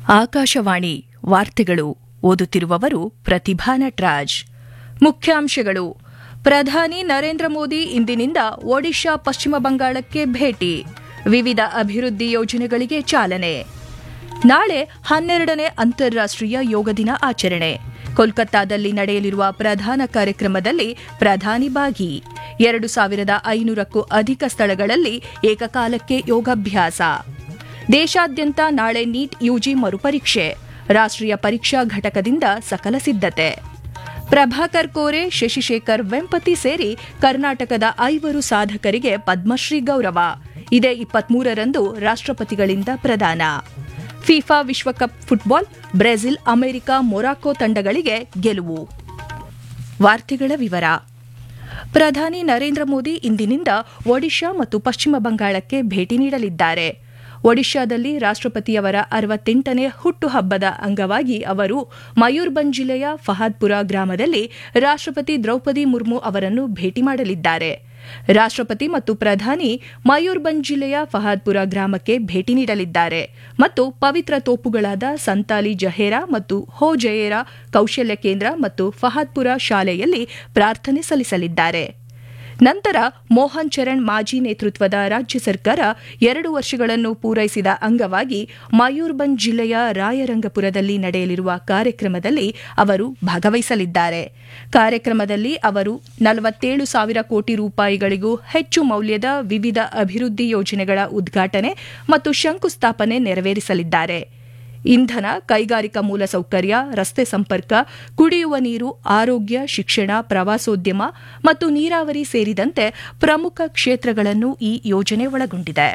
ಆಕಾಶವಾಣಿ ವಾರ್ತೆಗಳು ಓದುತ್ತಿರುವವರು ಪ್ರತಿಭಾ ನಟರಾಜ್. ಮುಖ್ಯಾಂಶಗಳು: ಪ್ರಧಾನಿ ನರೇಂದ್ರ ಮೋದಿ ಇಂದಿನಿಂದ ಒಡಿಶಾ ಪಶ್ಚಿಮ ಬಂಗಾಳಕ್ಕೆ ಭೇಟಿ, ವಿವಿಧ ಅಭಿವೃದ್ಧಿ ಯೋಜನೆಗಳಿಗೆ ಚಾಲನೆ. ನಾಳೆ 12ನೇ ಅಂತಾರಾಷ್ಟ್ರೀಯ ಯೋಗ ದಿನ ಆಚರಣೆ. ಕೋಲ್ಕತ್ತಾದಲ್ಲಿ ನಡೆಯಲಿರುವ ಪ್ರಧಾನ ಕಾರ್ಯಕ್ರಮದಲ್ಲಿ ಪ್ರಧಾನಿ ಭಾಗಿ. 2500ಕ್ಕೂ ಅಧಿಕ ಸ್ಥಳಗಳಲ್ಲಿ ಏಕಕಾಲಕ್ಕೆ ಯೋಗಾಭ್ಯಾಸ. ದೇಶಾದ್ಯಂತ ನಾಳೆ ನೀಟ್ ಯುಜಿ ಮರುಪರೀಕ್ಷೆ. ರಾಷ್ಟ್ರೀಯ ಪರೀಕ್ಷಾ ಘಟಕದಿಂದ ಸಕಲ ಸಿದ್ಧತೆ. ಪ್ರಭಾಕರ್ ಕೋರೆ, ಶಶಿಶೇಖರ್ ವೆಂಪತಿ ಸೇರಿ ಕರ್ನಾಟಕದ 5 ಸಾಧಕರಿಗೆ ಪದ್ಮಶ್ರೀ ಗೌರವ. ಇದೇ 23ರಂದು ರಾಷ್ಟ್ರಪತಿಗಳಿಂದ ಪ್ರದಾನ. ಫಿಫಾ ವಿಶ್ವಕಪ್ ಫುಟ್ಬಾಲ್, ಬ್ರೆಜಿಲ್, ಅಮೆರಿಕ, ಮೊರಾಕೊ ತಂಡಗಳಿಗೆ ಗೆಲುವು. ವಾರ್ತೆಗಳ ವಿವರ. ಪ್ರಧಾನಿ ನರೇಂದ್ರ ಮೋದಿ ಇಂದಿನಿಂದ ಒಡಿಶಾ ಮತ್ತು ಪಶ್ಚಿಮ ಬಂಗಾಳಕ್ಕೆ ಭೇಟಿ ನೀಡಲಿದ್ದಾರೆ. ಒಡಿಶಾದಲ್ಲಿ ರಾಷ್ಟ್ರಪತಿಯವರ 68ನೇ ಹುಟ್ಟುಹಬ್ಬದ ಅಂಗವಾಗಿ ಅವರು ಮಯೂರ್ಭಂಜ್ ಜಿಲ್ಲೆಯ ಫಹಾದ್ಪುರ ಗ್ರಾಮದಲ್ಲಿ ರಾಷ್ಟ್ರಪತಿ ದ್ರೌಪದಿ ಮುರ್ಮು ಅವರನ್ನು ಭೇಟಿ ಮಾಡಲಿದ್ದಾರೆ. ರಾಷ್ಟ್ರಪತಿ ಮತ್ತು ಪ್ರಧಾನಿ ಮಯೂರ್ಭಂಜ್ ಜಿಲ್ಲೆಯ ಫಹಾದ್ಪುರ ಗ್ರಾಮಕ್ಕೆ ಭೇಟಿ ನೀಡಲಿದ್ದಾರೆ ಮತ್ತು ಪವಿತ್ರ ತೋಪುಗಳಾದ ಸಂತಾಲಿ ಜಹೇರಾ ಮತ್ತು ಹೋ ಜಯೇರಾ ಕೌಶಲ್ಯ ಕೇಂದ್ರ ಮತ್ತು ಫಹಾದ್ಪುರ ಶಾಲೆಯಲ್ಲಿ ಪ್ರಾರ್ಥನೆ ಸಲ್ಲಿಸಲಿದ್ದಾರೆ. ನಂತರ ಮೋಹನ್ ಚರಣ್ ಮಾಜಿ ನೇತೃತ್ವದ ರಾಜ್ಯ ಸರ್ಕಾರ 2 ವರ್ಷಗಳನ್ನು ಪೂರೈಸಿದ ಅಂಗವಾಗಿ ಮಯೂರ್ಭಂಜ್ ಜಿಲ್ಲೆಯ ರಾಯರಂಗಪುರದಲ್ಲಿ ನಡೆಯಲಿರುವ ಕಾರ್ಯಕ್ರಮದಲ್ಲಿ ಅವರು ಭಾಗವಹಿಸಲಿದ್ದಾರೆ. ಕಾರ್ಯಕ್ರಮದಲ್ಲಿ ಅವರು 47,000 ಕೋಟಿ ರೂಪಾಯಿಗಳಿಗೂ ಹೆಚ್ಚು ಮೌಲ್ಯದ ವಿವಿಧ ಅಭಿವೃದ್ಧಿ ಯೋಜನೆಗಳ ಉದ್ಘಾಟನೆ ಮತ್ತು ಶಂಕುಸ್ಥಾಪನೆ ನೆರವೇರಿಸಲಿದ್ದಾರೆ. ಇಂಧನ, ಕೈಗಾರಿಕಾ ಮೂಲಸೌಕರ್ಯ, ರಸ್ತೆ ಸಂಪರ್ಕ, ಕುಡಿಯುವ ನೀರು, ಆರೋಗ್ಯ, ಶಿಕ್ಷಣ, ಪ್ರವಾಸೋದ್ಯಮ ಮತ್ತು ನೀರಾವರಿ ಸೇರಿದಂತೆ ಪ್ರಮುಖ ಕ್ಷೇತ್ರಗಳನ್ನು ಈ ಯೋಜನೆ ಒಳಗೊಂಡಿದೆ.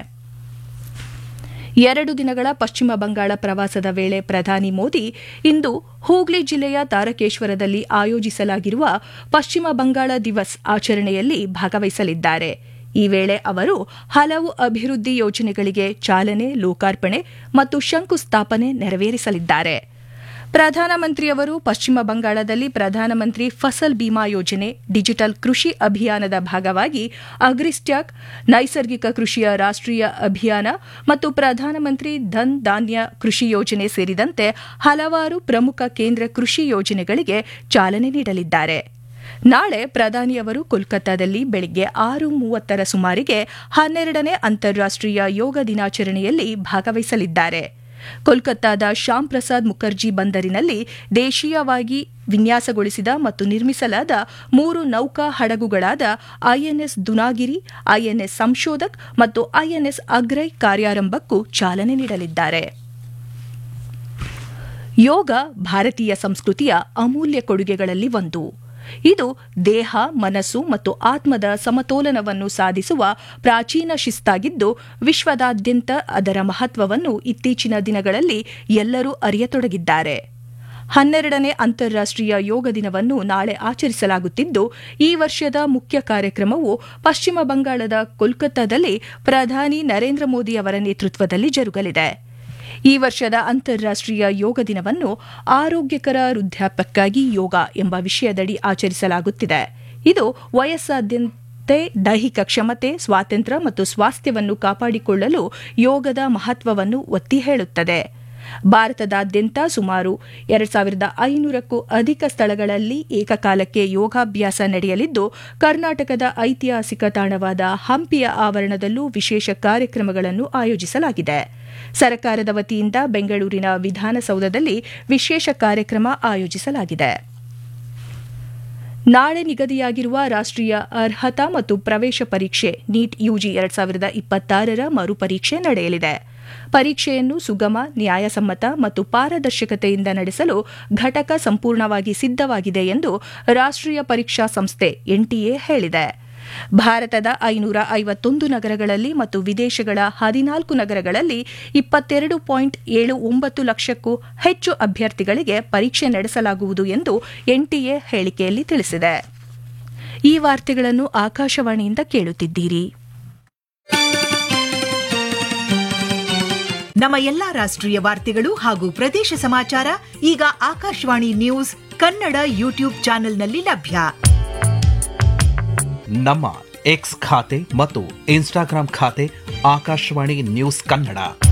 2 ದಿನಗಳ ಪಶ್ಚಿಮ ಬಂಗಾಳ ಪ್ರವಾಸದ ವೇಳೆ ಪ್ರಧಾನಿ ಮೋದಿ ಇಂದು ಹೂಗ್ಲಿ ಜಿಲ್ಲೆಯ ತಾರಕೇಶ್ವರದಲ್ಲಿ ಆಯೋಜಿಸಲಾಗಿರುವ ಪಶ್ಚಿಮ ಬಂಗಾಳ ದಿವಸ್ ಆಚರಣೆಯಲ್ಲಿ ಭಾಗವಹಿಸಲಿದ್ದಾರೆ. ಈ ವೇಳೆ ಅವರು ಹಲವು ಅಭಿವೃದ್ಧಿ ಯೋಜನೆಗಳಿಗೆ ಚಾಲನೆ, ಲೋಕಾರ್ಪಣೆ ಮತ್ತು ಶಂಕುಸ್ಥಾಪನೆ ನೆರವೇರಿಸಲಿದ್ದಾರೆ. ಪ್ರಧಾನಮಂತ್ರಿಯವರು ಪಶ್ಚಿಮ ಬಂಗಾಳದಲ್ಲಿ ಪ್ರಧಾನಮಂತ್ರಿ ಫಸಲ್ ಬಿಮಾ ಯೋಜನೆ, ಡಿಜಿಟಲ್ ಕೃಷಿ ಅಭಿಯಾನದ ಭಾಗವಾಗಿ ಅಗ್ರಿಸ್ಟ್ಯಾಕ್, ನೈಸರ್ಗಿಕ ಕೃಷಿಯ ರಾಷ್ಟ್ರೀಯ ಅಭಿಯಾನ ಮತ್ತು ಪ್ರಧಾನಮಂತ್ರಿ ಧನ್ ಧಾನ್ಯ ಕೃಷಿ ಯೋಜನೆ ಸೇರಿದಂತೆ ಹಲವಾರು ಪ್ರಮುಖ ಕೇಂದ್ರ ಕೃಷಿ ಯೋಜನೆಗಳಿಗೆ ಚಾಲನೆ ನೀಡಲಿದ್ದಾರೆ. ನಾಳೆ ಪ್ರಧಾನಿಯವರು ಕೋಲ್ಕತ್ತಾದಲ್ಲಿ ಬೆಳಗ್ಗೆ 6:30 ಸುಮಾರಿಗೆ 12ನೇ ಅಂತಾರಾಷ್ಟ್ರೀಯ ಯೋಗ ದಿನಾಚರಣೆಯಲ್ಲಿ ಭಾಗವಹಿಸಲಿದ್ದಾರೆ. ಕೋಲ್ಕತ್ತಾದ ಶ್ಯಾಮ್ ಪ್ರಸಾದ್ ಮುಖರ್ಜಿ ಬಂದರಿನಲ್ಲಿ ದೇಶೀಯವಾಗಿ ವಿನ್ಯಾಸಗೊಳಿಸಿದ ಮತ್ತು ನಿರ್ಮಿಸಲಾದ 3 ನೌಕಾ ಹಡಗುಗಳಾದ ಐಎನ್ಎಸ್ ದುನಾಗಿರಿ, ಐಎನ್ಎಸ್ ಸಂಶೋಧಕ್ ಮತ್ತು ಐಎನ್ಎಸ್ ಅಗ್ರೈ ಕಾರ್ಯಾರಂಭಕ್ಕೂ ಚಾಲನೆ ನೀಡಲಿದ್ದಾರೆ. ಯೋಗ ಭಾರತೀಯ ಸಂಸ್ಕೃತಿಯ ಅಮೂಲ್ಯ ಕೊಡುಗೆಗಳಲ್ಲಿ ಒಂದು. ಇದು ದೇಹ, ಮನಸ್ಸು ಮತ್ತು ಆತ್ಮದ ಸಮತೋಲನವನ್ನು ಸಾಧಿಸುವ ಪ್ರಾಚೀನ ಶಿಸ್ತಾಗಿದ್ದು, ವಿಶ್ವದಾದ್ಯಂತ ಅದರ ಮಹತ್ವವನ್ನು ಇತ್ತೀಚಿನ ದಿನಗಳಲ್ಲಿ ಎಲ್ಲರೂ ಅರಿಯತೊಡಗಿದ್ದಾರೆ. 12ನೇ ಅಂತಾರಾಷ್ಟ್ರೀಯ ಯೋಗ ದಿನವನ್ನು ನಾಳೆ ಆಚರಿಸಲಾಗುತ್ತಿದ್ದು, ಈ ವರ್ಷದ ಮುಖ್ಯ ಕಾರ್ಯಕ್ರಮವು ಪಶ್ಚಿಮ ಬಂಗಾಳದ ಕೋಲ್ಕತ್ತಾದಲ್ಲಿ ಪ್ರಧಾನಿ ನರೇಂದ್ರ ಮೋದಿ ಅವರ ನೇತೃತ್ವದಲ್ಲಿ ಜರುಗಲಿದೆ. ಈ ವರ್ಷದ ಅಂತಾರಾಷ್ಟ್ರೀಯ ಯೋಗ ದಿನವನ್ನು ಆರೋಗ್ಯಕರ ವೃದ್ಧಾಪ್ಯಕ್ಕಾಗಿ ಯೋಗ ಎಂಬ ವಿಷಯದಡಿ ಆಚರಿಸಲಾಗುತ್ತಿದೆ. ಇದು ವಯಸ್ಸಾದ್ಯಂತೆ ದೈಹಿಕ ಕ್ಷಮತೆ, ಸ್ವಾತಂತ್ರ್ಯ ಮತ್ತು ಸ್ವಾಸ್ಥ್ಯವನ್ನು ಕಾಪಾಡಿಕೊಳ್ಳಲು ಯೋಗದ ಮಹತ್ವವನ್ನು ಒತ್ತಿ ಹೇಳುತ್ತದೆ. ಭಾರತದಾದ್ಯಂತ ಸುಮಾರು 2500ಕ್ಕೂ ಅಧಿಕ ಸ್ಥಳಗಳಲ್ಲಿ ಏಕಕಾಲಕ್ಕೆ ಯೋಗಾಭ್ಯಾಸ ನಡೆಯಲಿದ್ದು, ಕರ್ನಾಟಕದ ಐತಿಹಾಸಿಕ ತಾಣವಾದ ಹಂಪಿಯ ಆವರಣದಲ್ಲೂ ವಿಶೇಷ ಕಾರ್ಯಕ್ರಮಗಳನ್ನು ಆಯೋಜಿಸಲಾಗಿದೆ. ಸರ್ಕಾರದ ವತಿಯಿಂದ ಬೆಂಗಳೂರಿನ ವಿಧಾನಸೌಧದಲ್ಲಿ ವಿಶೇಷ ಕಾರ್ಯಕ್ರಮ ಆಯೋಜಿಸಲಾಗಿದೆ. ನಾಳೆ ನಿಗದಿಯಾಗಿರುವ ರಾಷ್ಟ್ರೀಯ ಅರ್ಹತಾ ಮತ್ತು ಪ್ರವೇಶ ಪರೀಕ್ಷೆ ನೀಟ್ ಯುಜಿ 2026ರ ಮರುಪರೀಕ್ಷೆ ನಡೆಯಲಿದೆ. ಪರೀಕ್ಷೆಯನ್ನು ಸುಗಮ, ನ್ಯಾಯಸಮ್ಮತ ಮತ್ತು ಪಾರದರ್ಶಕತೆಯಿಂದ ನಡೆಸಲು ಘಟಕ ಸಂಪೂರ್ಣವಾಗಿ ಸಿದ್ಧವಾಗಿದೆ ಎಂದು ರಾಷ್ಟ್ರೀಯ ಪರೀಕ್ಷಾ ಸಂಸ್ಥೆ ಎನ್ಟಿಎ ಹೇಳಿದೆ. ಭಾರತದ 551 ನಗರಗಳಲ್ಲಿ ಮತ್ತು ವಿದೇಶಗಳ 14 ನಗರಗಳಲ್ಲಿ 22.79 ಲಕ್ಷಕ್ಕೂ ಹೆಚ್ಚು ಅಭ್ಯರ್ಥಿಗಳಿಗೆ ಪರೀಕ್ಷೆ ನಡೆಸಲಾಗುವುದು ಎಂದು ಎನ್ಟಿಎ ಹೇಳಿಕೆಯಲ್ಲಿ ತಿಳಿಸಿದೆ. ಈ ವಾರ್ತೆಗಳನ್ನು ಆಕಾಶವಾಣಿಯಿಂದ ಕೇಳುತ್ತಿದ್ದೀರಿ. ನಮ್ಮ ಎಲ್ಲಾ ರಾಷ್ಟ್ರೀಯ ವಾರ್ತೆಗಳು ಹಾಗೂ ಪ್ರದೇಶ ಸಮಾಚಾರ ಈಗ ಆಕಾಶವಾಣಿ ನ್ಯೂಸ್ ಕನ್ನಡ ಯೂಟ್ಯೂಬ್ ಚಾನೆಲ್ನಲ್ಲಿ ಲಭ್ಯ. ನಮ್ಮ ಎಕ್ಸ್ ಖಾತೆ ಮತ್ತು ಇನ್ಸ್ಟಾಗ್ರಾಂ ಖಾತೆ ಆಕಾಶವಾಣಿ ನ್ಯೂಸ್ ಕನ್ನಡ.